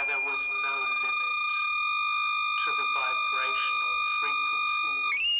where there was no limit to the vibrational frequencies